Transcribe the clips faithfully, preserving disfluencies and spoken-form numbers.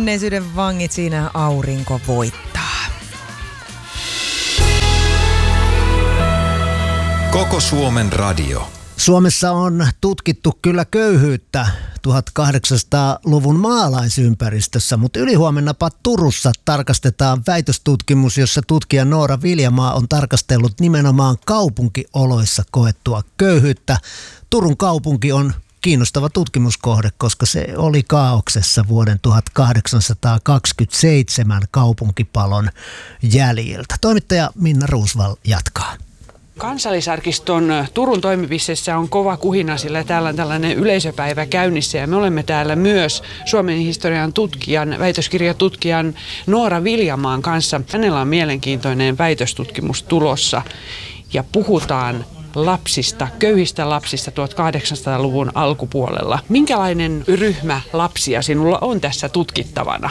Menneisyyden vangit, siinä aurinko voittaa. Koko Suomen radio. Suomessa on tutkittu kyllä köyhyyttä tuhatkahdeksansataaluvun maalaisympäristössä, mutta ylihuomennapa Turussa tarkastetaan väitöstutkimus, jossa tutkija Noora Viljamaa on tarkastellut nimenomaan kaupunkioloissa koettua köyhyyttä. Turun kaupunki on kiinnostava tutkimuskohde, koska se oli kaauksessa vuoden tuhatkahdeksansataakaksikymmentäseitsemän kaupunkipalon jäljiltä. Toimittaja Minna Ruusval jatkaa. Kansallisarkiston Turun toimipisteessä on kova kuhina, sillä täällä on tällainen yleisöpäivä käynnissä ja me olemme täällä myös Suomen historian tutkijan, väitöskirjatutkijan Noora Viljamaan kanssa. Hänellä on mielenkiintoinen väitöstutkimus tulossa ja puhutaan lapsista, köyhistä lapsista tuhatkahdeksansataaluvun alkupuolella. Minkälainen ryhmä lapsia sinulla on tässä tutkittavana?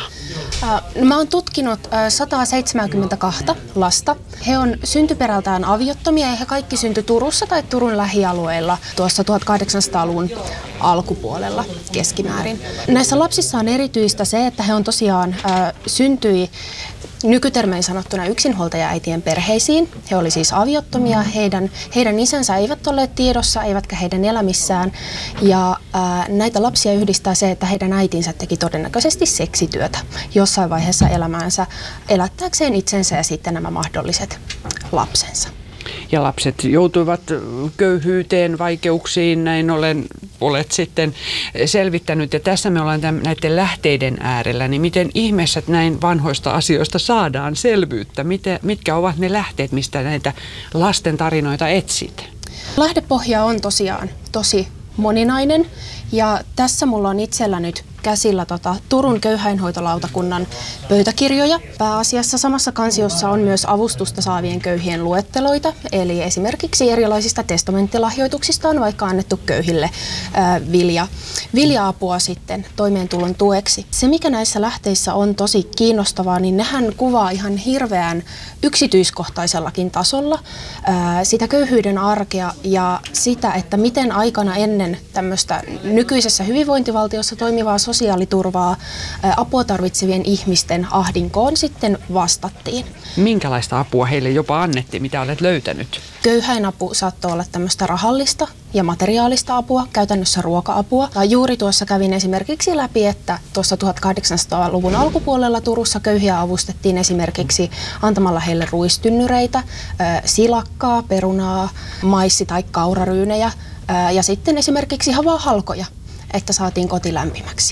Mä oon tutkinut sata seitsemänkymmentäkaksi lasta. He on syntyperältään aviottomia ja he kaikki syntyi Turussa tai Turun lähialueilla tuossa tuhatkahdeksansataaluvun alkupuolella keskimäärin. Näissä lapsissa on erityistä se, että he on tosiaan äh, syntyi nykytermein sanottuna yksinhuoltajaäitien perheisiin. He oli siis aviottomia, heidän, heidän isänsä eivät olleet tiedossa, eivätkä heidän elämissään. Ja ää, näitä lapsia yhdistää se, että heidän äitinsä teki todennäköisesti seksityötä jossain vaiheessa elämäänsä elättääkseen itsensä ja sitten nämä mahdolliset lapsensa. Ja lapset joutuivat köyhyyteen, vaikeuksiin, näin ollen olet sitten selvittänyt. Ja tässä me ollaan tämän, näiden lähteiden äärellä, niin miten ihmeessä näin vanhoista asioista saadaan selvyyttä? Miten, mitkä ovat ne lähteet, mistä näitä lasten tarinoita etsit? Lähdepohja on tosiaan tosi moninainen ja tässä mulla on itsellä nyt käsillä tota, Turun köyhäinhoitolautakunnan pöytäkirjoja. Pääasiassa samassa kansiossa on myös avustusta saavien köyhien luetteloita, eli esimerkiksi erilaisista testamenttilahjoituksista on vaikka annettu köyhille ää, vilja, vilja-apua sitten toimeentulon tueksi. Se, mikä näissä lähteissä on tosi kiinnostavaa, niin nehän kuvaa ihan hirveän yksityiskohtaisellakin tasolla ää, sitä köyhyyden arkea ja sitä, että miten aikana ennen tämmöistä nykyisessä hyvinvointivaltiossa toimivaa sosiaaliturvaa apua tarvitsevien ihmisten ahdinkoon sitten vastattiin. Minkälaista apua heille jopa annettiin, mitä olet löytänyt? Köyhäinapu saattoi olla tämmöistä rahallista ja materiaalista apua, käytännössä ruoka-apua. Ja juuri tuossa kävin esimerkiksi läpi, että tuossa tuhatkahdeksansataaluvun alkupuolella Turussa köyhiä avustettiin esimerkiksi antamalla heille ruistynnyreitä, silakkaa, perunaa, maissi- tai kauraryynejä ja sitten esimerkiksi ihan vaan halkoja, että saatiin koti lämpimäksi.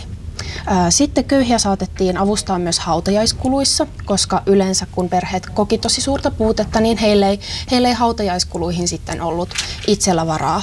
Sitten köyhiä saatettiin avustaa myös hautajaiskuluissa, koska yleensä kun perheet koki tosi suurta puutetta, niin heille ei, heille ei hautajaiskuluihin sitten ollut itsellä varaa.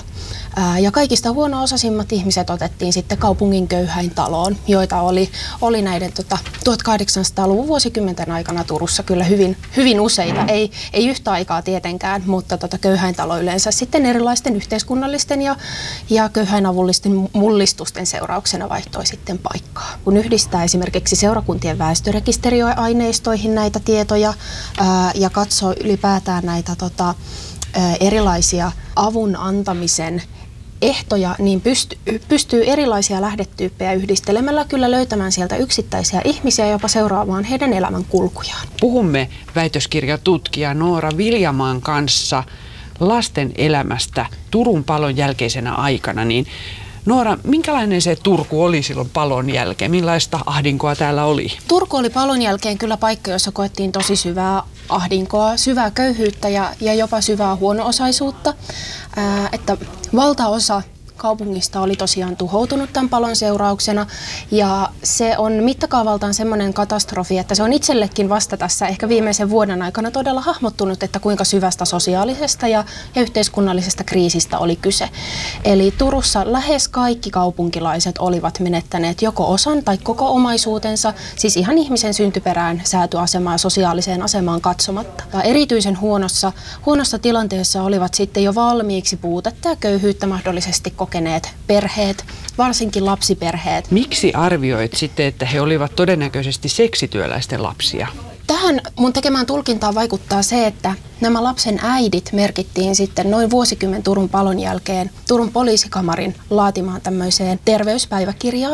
Ja kaikista huono-osaisimmat ihmiset otettiin sitten kaupungin köyhäin taloon, joita oli, oli näiden tota, tuhatkahdeksansataaluvun vuosikymmenten aikana Turussa kyllä hyvin, hyvin useita. Ei, ei yhtä aikaa tietenkään, mutta tota, köyhäin talo yleensä sitten erilaisten yhteiskunnallisten ja, ja köyhäinavullisten mullistusten seurauksena vaihtoi sitten paikkaa. Kun yhdistää esimerkiksi seurakuntien väestörekisterioaineistoihin näitä tietoja ää, ja katsoo ylipäätään näitä tota, ää, erilaisia avun antamisen ehtoja, niin pystyy, pystyy erilaisia lähdetyyppejä yhdistelemällä kyllä löytämään sieltä yksittäisiä ihmisiä ja jopa seuraamaan heidän elämän kulkujaan. Puhumme väitöskirjatutkija Noora Viljamaan kanssa lasten elämästä Turun palon jälkeisenä aikana. Niin Noora, minkälainen se Turku oli silloin palon jälkeen? Millaista ahdinkoa täällä oli? Turku oli palon jälkeen kyllä paikka, jossa koettiin tosi syvää ahdinkoa, syvää köyhyyttä ja, ja jopa syvää huono-osaisuutta. Ää, että valtaosa kaupungista oli tosiaan tuhoutunut tämän palon seurauksena ja se on mittakaavaltaan semmoinen katastrofi, että se on itsellekin vasta tässä ehkä viimeisen vuoden aikana todella hahmottunut, että kuinka syvästä sosiaalisesta ja, ja yhteiskunnallisesta kriisistä oli kyse. Eli Turussa lähes kaikki kaupunkilaiset olivat menettäneet joko osan tai koko omaisuutensa, siis ihan ihmisen syntyperään, säätyasemaan ja sosiaaliseen asemaan katsomatta. Ja erityisen huonossa, huonossa tilanteessa olivat sitten jo valmiiksi puutetta ja köyhyyttä mahdollisesti kokeneet perheet, varsinkin lapsiperheet. Miksi arvioit sitten, että he olivat todennäköisesti seksityöläisten lapsia? Tähän mun tekemään tulkintaan vaikuttaa se, että nämä lapsen äidit merkittiin sitten noin vuosikymmen Turun palon jälkeen Turun poliisikamarin laatimaan tämmöiseen terveyspäiväkirjaan.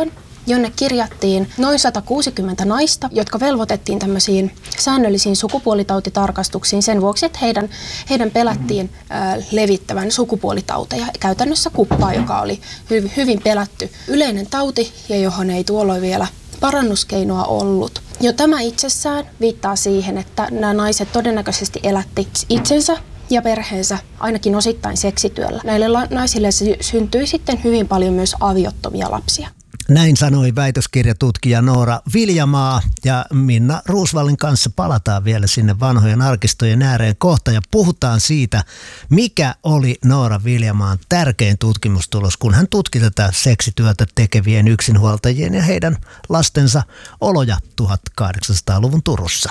jonne kirjattiin noin sata kuusikymmentä naista, jotka velvoitettiin tämmöisiin säännöllisiin sukupuolitautitarkastuksiin sen vuoksi, että heidän, heidän pelättiin ää, levittävän sukupuolitauteja. Käytännössä kuppaa, joka oli hy, hyvin pelätty yleinen tauti ja johon ei tuolloin vielä parannuskeinoa ollut. Jo tämä itsessään viittaa siihen, että nämä naiset todennäköisesti elätti itsensä ja perheensä ainakin osittain seksityöllä. Näille la- naisille syntyi sitten hyvin paljon myös aviottomia lapsia. Näin sanoi väitöskirjatutkija Noora Viljamaa, ja Minna Roosvallin kanssa palataan vielä sinne vanhojen arkistojen ääreen kohta ja puhutaan siitä, mikä oli Noora Viljamaan tärkein tutkimustulos, kun hän tutki tätä seksityötä tekevien yksinhuoltajien ja heidän lastensa oloja tuhatkahdeksansataaluvun Turussa.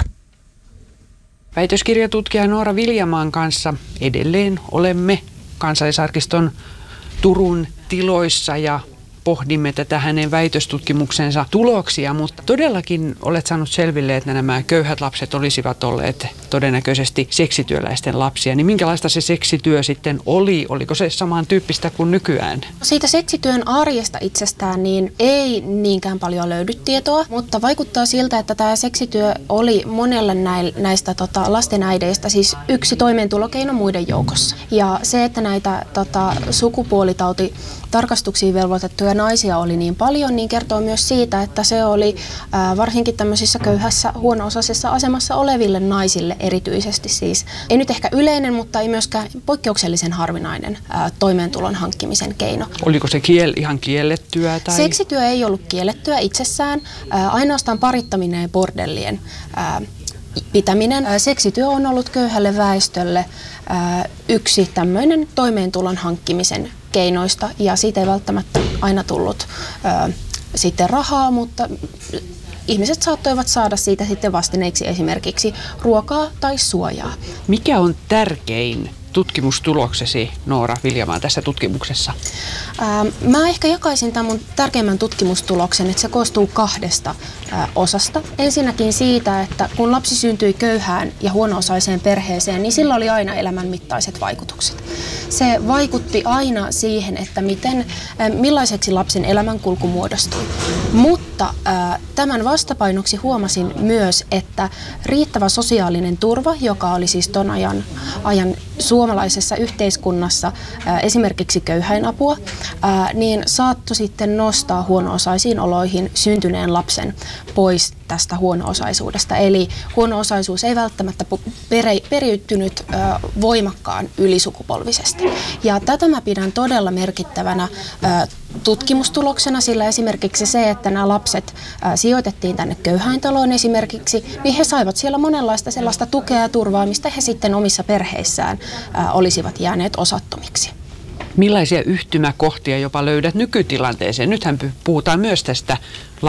Väitöskirjatutkija Noora Viljamaan kanssa edelleen olemme Kansallisarkiston Turun tiloissa ja pohdimme tätä hänen väitöstutkimuksensa tuloksia, mutta todellakin olet saanut selville, että nämä köyhät lapset olisivat olleet todennäköisesti seksityöläisten lapsia. Niin minkälaista se seksityö sitten oli? Oliko se samantyyppistä kuin nykyään? Siitä seksityön arjesta itsestään niin ei niinkään paljon löydy tietoa, mutta vaikuttaa siltä, että tämä seksityö oli monelle näistä tota, lastenäideistä siis yksi toimeentulokeino muiden joukossa. Ja se, että näitä tota, sukupuolitauti tarkastuksiin velvoitettuja naisia oli niin paljon, niin kertoo myös siitä, että se oli ää, varsinkin tämmöisissä köyhässä, huono-osaisessa asemassa oleville naisille erityisesti siis. Ei nyt ehkä yleinen, mutta ei myöskään poikkeuksellisen harvinainen ää, toimeentulon hankkimisen keino. Oliko se kiel, ihan kiellettyä? Tai? Seksityö ei ollut kiellettyä itsessään, ää, ainoastaan parittaminen ja bordellien ää, pitäminen. Ää, seksityö on ollut köyhälle väestölle ää, yksi tämmöinen toimeentulon hankkimisen keinoista, ja siitä ei välttämättä aina tullut ö, sitten rahaa, mutta ihmiset saattoivat saada siitä sitten vastineeksi esimerkiksi ruokaa tai suojaa. Mikä on tärkein tutkimustuloksesi, Noora Viljamaa, tässä tutkimuksessa? Ää, mä ehkä jakaisin tämän mun tärkeimmän tutkimustuloksen, että se koostuu kahdesta ää, osasta. Ensinnäkin siitä, että kun lapsi syntyi köyhään ja huono-osaiseen perheeseen, niin sillä oli aina elämänmittaiset vaikutukset. Se vaikutti aina siihen, että miten, ää, millaiseksi lapsen elämänkulku muodostui. Mutta ää, tämän vastapainoksi huomasin myös, että riittävä sosiaalinen turva, joka oli siis ton ajan, ajan suomalaisessa yhteiskunnassa ää, esimerkiksi köyhäinapua, ää, niin saattoi sitten nostaa huono-osaisiin oloihin syntyneen lapsen pois tästä huono-osaisuudesta. Eli huono-osaisuus ei välttämättä peri, periytynyt ää, voimakkaan ylisukupolvisesti. Ja tätä mä pidän todella merkittävänä ää, tutkimustuloksena, sillä esimerkiksi se, että nämä lapset ää, sijoitettiin tänne köyhäintaloon esimerkiksi, niin he saivat siellä monenlaista sellaista tukea ja turvaa, mistä he sitten omissa perheissään ää, olisivat jääneet osattomiksi. Millaisia yhtymäkohtia jopa löydät nykytilanteeseen? Nythän puhutaan myös tästä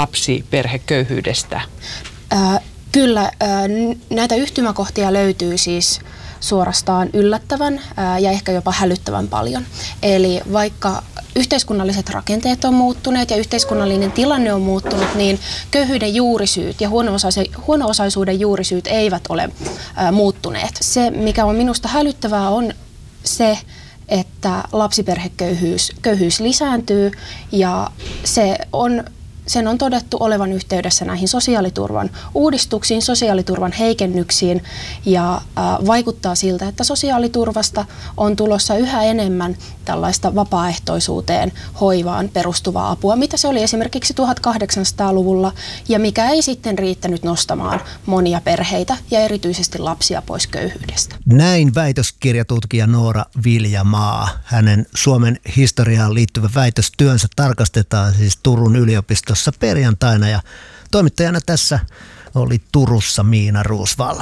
lapsiperheköyhyydestä. Ää, kyllä, ää, näitä yhtymäkohtia löytyy siis suorastaan yllättävän ää, ja ehkä jopa hälyttävän paljon. Eli vaikka yhteiskunnalliset rakenteet on muuttuneet ja yhteiskunnallinen tilanne on muuttunut, niin köyhyyden juurisyyt ja huono-osaisuuden juurisyyt eivät ole ää, muuttuneet. Se, mikä on minusta hälyttävää, on se, että lapsiperheköyhyys köyhyys lisääntyy, ja se on, sen on todettu olevan yhteydessä näihin sosiaaliturvan uudistuksiin, sosiaaliturvan heikennyksiin, ja äh, vaikuttaa siltä, että sosiaaliturvasta on tulossa yhä enemmän tällaista vapaaehtoisuuteen, hoivaan perustuvaa apua, mitä se oli esimerkiksi tuhatkahdeksansataaluvulla, ja mikä ei sitten riittänyt nostamaan monia perheitä ja erityisesti lapsia pois köyhyydestä. Näin väitöskirjatutkija Noora Viljamaa. Hänen Suomen historiaan liittyvä väitöstyönsä tarkastetaan siis Turun yliopistossa perjantaina, ja toimittajana tässä oli Turussa Miina Roosvall.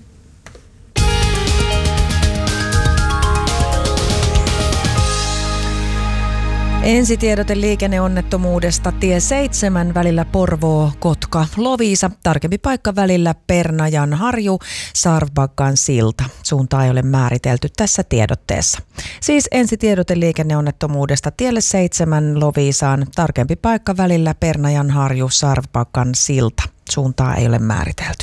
Ensitiedote liikenneonnettomuudesta tie seitsemän välillä Porvoo-Kotka-Loviisa. Tarkempi paikka välillä Pernajan-Harju, Sarvbaggan silta. Suuntaa ei ole määritelty tässä tiedotteessa. Siis ensitiedote liikenneonnettomuudesta tielle seitsemän Loviisaan. Tarkempi paikka välillä Pernajan-Harju, Sarvbaggan silta. Suuntaa ei ole määritelty.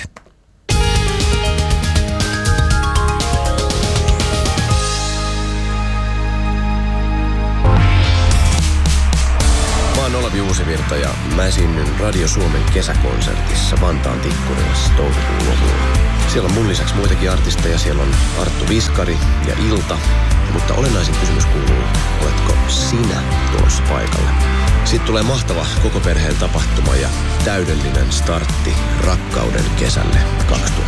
olen Olavi Uusivirta ja mä esiinnyn Radio Suomen kesäkonsertissa Vantaan Tikkurilassa toukokuun lopulla. Siellä on mun lisäksi muitakin artisteja. Siellä on Arttu Viskari ja Ilta. Mutta olennaisin kysymys kuuluu, oletko sinä tulossa paikalle? Siitä tulee mahtava koko perheen tapahtuma ja täydellinen startti rakkauden kesälle kaksituhattayhdeksäntoista.